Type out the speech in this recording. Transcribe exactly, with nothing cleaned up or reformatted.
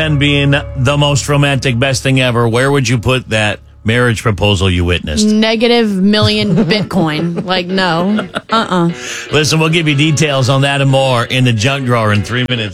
And being the most romantic, best thing ever, where would you put that marriage proposal you witnessed? Negative million Bitcoin. Like, no. Uh-uh. Listen, we'll give you details on that and more in the junk drawer in three minutes.